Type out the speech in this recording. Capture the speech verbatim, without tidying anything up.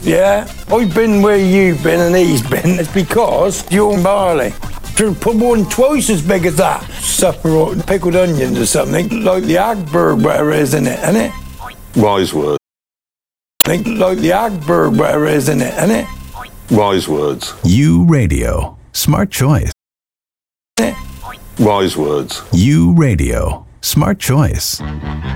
Yeah, I've been where you've been and he's been. It's because you're barley. Should put one twice as big as that. Supper pickled onions or something, like the Agberg, whatever it is, isn't it? Isn't it? Wise words. Like the Agberg, whatever it is, isn't it? Isn't it? Wise words. U Radio. Smart choice. Wise words. U Radio. Smart choice.